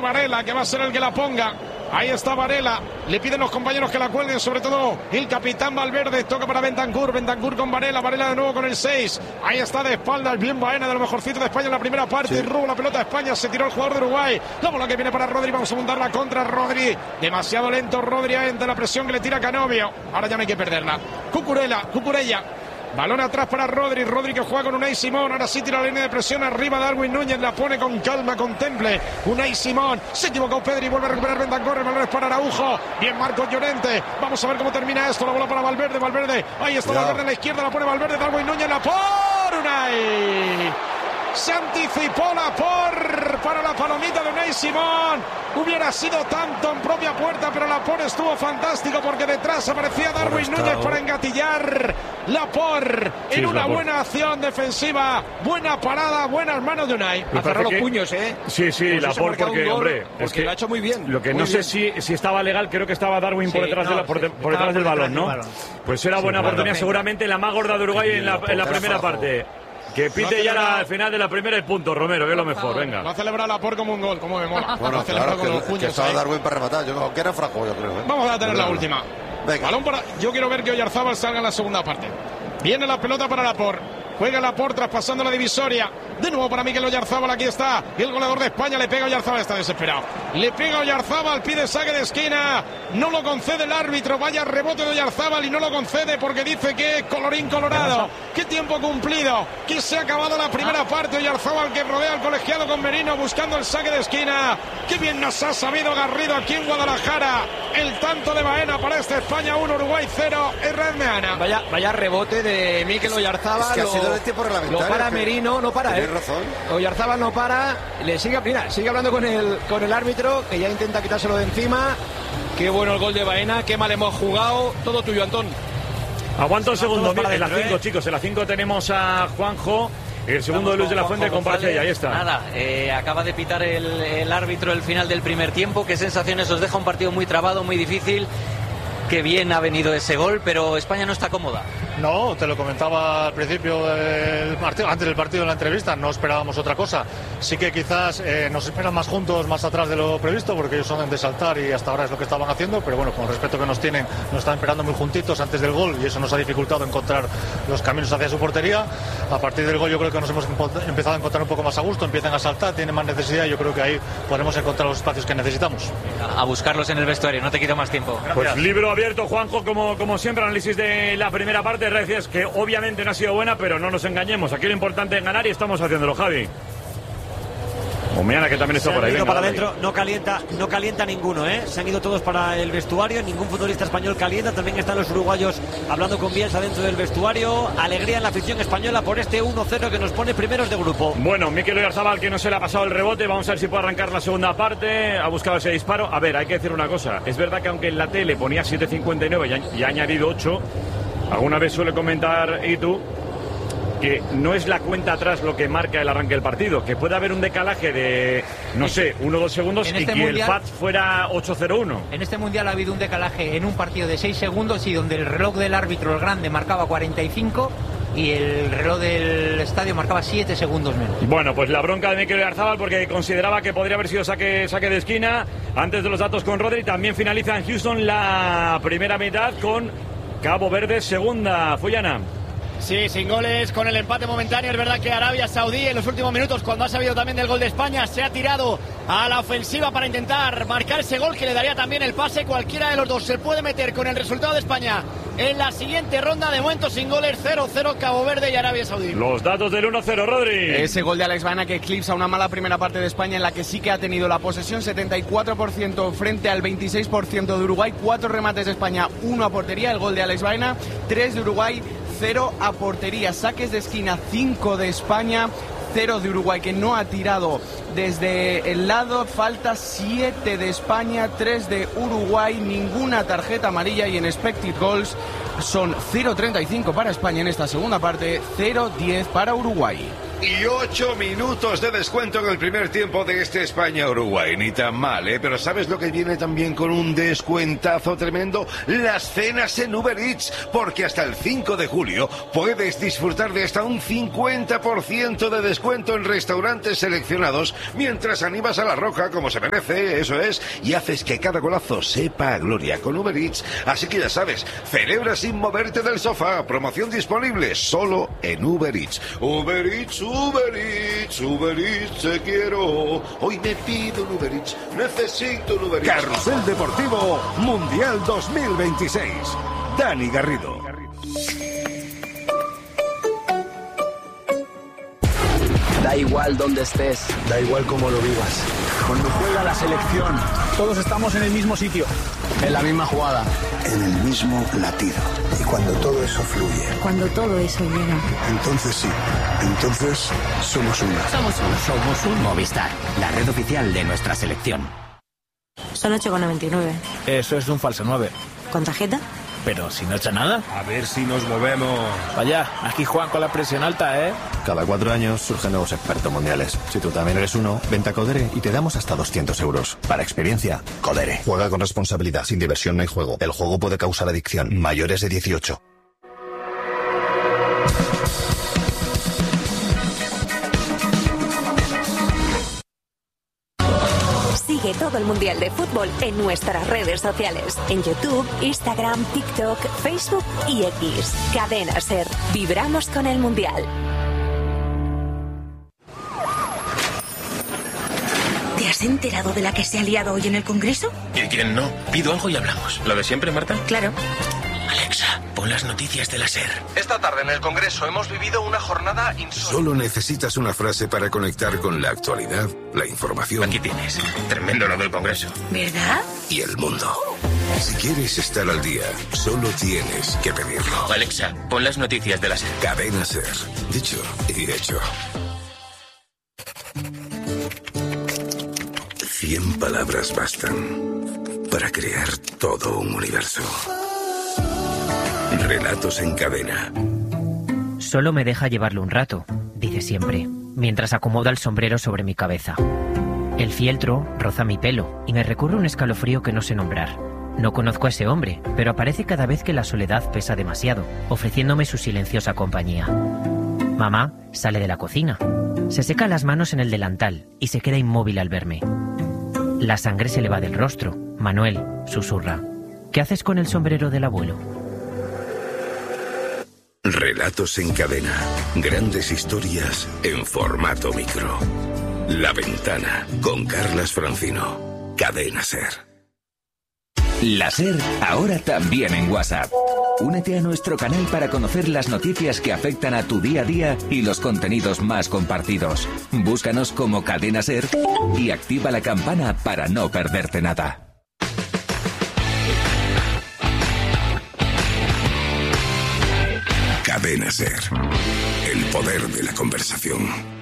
Varela, que va a ser el que la ponga. Ahí está Varela, le piden los compañeros que la cuelguen, sobre todo el capitán Valverde, toca para Bentancur con Varela, Varela de nuevo con el 6, ahí está de espaldas, bien Baena, de lo mejorcito de España en la primera parte, sí. Roba la pelota a España, se tiró el jugador de Uruguay, la bola que viene para Rodri, vamos a montar la contra Rodri, demasiado lento Rodri ante la presión que le tira Canovio, ahora ya no hay que perderla, Cucurella. Balón atrás para Rodri que juega con Unai Simón, ahora sí tira la línea de presión arriba, Darwin Núñez la pone con calma, contemple, Unai Simón, se equivocó Pedri, vuelve a recuperar Bentancur, el balón es para Araujo, bien Marcos Llorente, vamos a ver cómo termina esto, la bola para Valverde, ahí está Valverde en la izquierda, la pone Valverde, Darwin Núñez la por Unai. Se anticipó la para la palomita de Unai Simón. Hubiera sido tanto en propia puerta, pero la estuvo fantástico porque detrás aparecía Darwin Núñez para engatillar. En una buena acción defensiva, buena parada, buenas manos de Unai. A cerrar los puños, ¿eh? Sí, pues Laporte, porque, hombre, es que lo ha hecho muy bien. Lo que no sé si estaba legal, creo que estaba Darwin por detrás, por detrás del balón, ¿no? Pues era buena oportunidad, seguramente la más gorda de Uruguay en la primera parte. Que pite ya al final de la primera el punto, Romero, que es lo mejor, venga. Va a celebrar a Laporte como un gol, como me mola. Bueno, claro, que estaba Darwin para rematar, aunque era fraco, yo creo. Vamos a tener la última. Venga. Balón para... Yo quiero ver que Oyarzábal salga en la segunda parte. Viene la pelota para Laporte. Juega Laporte traspasando la divisoria. De nuevo para Mikel Oyarzábal, aquí está. El goleador de España le pega a Oyarzábal, está desesperado. Le pega a Oyarzábal, pide saque de esquina. No lo concede el árbitro. Vaya rebote de Oyarzábal y no lo concede porque dice que colorín colorado. Qué tiempo cumplido. Que se ha acabado la primera parte. Oyarzábal que rodea al colegiado con Merino buscando el saque de esquina. Qué bien nos ha sabido Garrido aquí en Guadalajara. El tanto de Baena para este España 1, Uruguay 0. Israel Meana. Vaya rebote de Mikel Oyarzábal. Es que ha sido de tiempo reglamentario. Lo para Merino, no para, Tienes razón. Oyarzábal no para, sigue hablando con el árbitro, que ya intenta quitárselo de encima. Qué bueno el gol de Baena, qué mal hemos jugado. Todo tuyo, Antón. Aguanta un segundo, en la 5, chicos, en la 5 tenemos a Juanjo. El segundo de Luis de la Fuente comparte, ahí está. Nada, acaba de pitar el árbitro el final del primer tiempo. Qué sensaciones os deja, un partido muy trabado, muy difícil. Qué bien ha venido ese gol, pero España no está cómoda. No, te lo comentaba al principio del partido, antes del partido en la entrevista, no esperábamos otra cosa. Sí que quizás nos esperan más juntos, más atrás de lo previsto, porque ellos son de saltar y hasta ahora es lo que estaban haciendo, pero bueno, con el respeto que nos tienen, nos están esperando muy juntitos antes del gol y eso nos ha dificultado encontrar los caminos hacia su portería. A partir del gol yo creo que nos hemos empezado a encontrar un poco más a gusto, empiezan a saltar, tienen más necesidad y yo creo que ahí podremos encontrar los espacios que necesitamos. A buscarlos en el vestuario, no te quito más tiempo. Gracias. Pues libro abierto, Juanjo, como siempre, análisis de la primera parte. Gracias, que obviamente no ha sido buena, pero no nos engañemos. Aquí lo importante es ganar y estamos haciéndolo, Javi. Omeana, que también está por ahí. Venga, para adentro, no calienta ninguno, ¿eh? Se han ido todos para el vestuario, ningún futbolista español calienta. También están los uruguayos hablando con Bielsa dentro del vestuario. Alegría en la afición española por este 1-0 que nos pone primeros de grupo. Bueno, Mikel Oyarzábal, que no se le ha pasado el rebote. Vamos a ver si puede arrancar la segunda parte. Ha buscado ese disparo. A ver, hay que decir una cosa. Es verdad que aunque en la tele ponía 7.59 y ha añadido 8, alguna vez suele comentar Itu que no es la cuenta atrás lo que marca el arranque del partido, que puede haber un decalaje de, no sé, 1 o 2 segundos y que mundial, el FAT fuera 8-0-1. En este mundial ha habido un decalaje en un partido de 6 segundos y donde el reloj del árbitro, el grande, marcaba 45 y el reloj del estadio marcaba 7 segundos menos. Bueno, pues la bronca de Mikel Oyarzábal porque consideraba que podría haber sido saque de esquina. Antes de los datos con Rodri, también finaliza en Houston la primera mitad con Cabo Verde segunda. Fuyana. Sí, sin goles, con el empate momentáneo. Es verdad que Arabia Saudí en los últimos minutos, cuando ha sabido también del gol de España, se ha tirado a la ofensiva para intentar marcar ese gol que le daría también el pase. Cualquiera de los dos se puede meter con el resultado de España en la siguiente ronda. De momento sin goles, 0-0 Cabo Verde y Arabia Saudí. Los datos del 1-0, Rodri. Ese gol de Alex Baena que eclipsa una mala primera parte de España en la que sí que ha tenido la posesión, 74% frente al 26% de Uruguay. 4 remates de España, 1 a portería. El gol de Alex Baena, 3 de Uruguay, 0 a portería. Saques de esquina, 5 de España, 0 de Uruguay, que no ha tirado desde el lado. Falta 7 de España, 3 de Uruguay, ninguna tarjeta amarilla y en expected goals son 0,35 para España en esta segunda parte, 0,10 para Uruguay. y 8 minutos de descuento en el primer tiempo de este España-Uruguay. Ni tan mal, ¿eh? Pero ¿sabes lo que viene también con un descuentazo tremendo? Las cenas en Uber Eats, porque hasta el 5 de julio puedes disfrutar de hasta un 50% de descuento en restaurantes seleccionados mientras animas a la roja como se merece, eso es, y haces que cada golazo sepa a gloria con Uber Eats. Así que ya sabes, celebra sin moverte del sofá. Promoción disponible solo en Uber Eats. Uber Eats, Uber Eats, Uber Eats, te quiero. Hoy me pido un Uber Eats, necesito un Uber Eats. Carrusel Deportivo Mundial 2026. Dani Garrido. Da igual donde estés, da igual cómo lo vivas. Cuando juega la selección, todos estamos en el mismo sitio, en la misma jugada, en el mismo latido. Y cuando todo eso fluye, cuando todo eso llega, entonces sí, entonces somos una. Somos un Movistar, la red oficial de nuestra selección. Son 8,99. Eso es un falso 9. ¿Con tarjeta? Pero si no echa nada. A ver si nos movemos. Vaya, aquí Juan con la presión alta, ¿eh? Cada 4 años surgen nuevos expertos mundiales. Si tú también eres uno, vente a Codere y te damos hasta 200 euros. Para experiencia, Codere. Juega con responsabilidad. Sin diversión no hay juego. El juego puede causar adicción. Mayores de 18. Sigue todo el Mundial de Fútbol en nuestras redes sociales. En YouTube, Instagram, TikTok, Facebook y X. Cadena SER. Vibramos con el Mundial. ¿Te has enterado de la que se ha liado hoy en el Congreso? ¿Y quién no? Pido algo y hablamos. ¿Lo de siempre, Marta? Claro. Alexa, pon las noticias de la SER. Esta tarde en el Congreso hemos vivido una jornada insólita. Solo necesitas una frase para conectar con la actualidad, la información. Aquí tienes. Tremendo lo del Congreso. ¿Verdad? Y el mundo. Si quieres estar al día, solo tienes que pedirlo. Alexa, pon las noticias de la SER. Cadena SER. Dicho y hecho. 100 palabras bastan para crear todo un universo. Relatos en cadena. Solo me deja llevarlo un rato, dice siempre, mientras acomoda el sombrero sobre mi cabeza. El fieltro roza mi pelo y me recorre un escalofrío que no sé nombrar. No conozco a ese hombre, pero aparece cada vez que la soledad pesa demasiado, ofreciéndome su silenciosa compañía. Mamá sale de la cocina. Se seca las manos en el delantal y se queda inmóvil al verme. La sangre se le va del rostro. Manuel susurra. ¿Qué haces con el sombrero del abuelo? Relatos en cadena. Grandes historias en formato micro. La Ventana con Carlas Francino. Cadena SER. La SER ahora también en WhatsApp. Únete a nuestro canal para conocer las noticias que afectan a tu día a día y los contenidos más compartidos. Búscanos como Cadena SER y activa la campana para no perderte nada. Cadena SER. El poder de la conversación.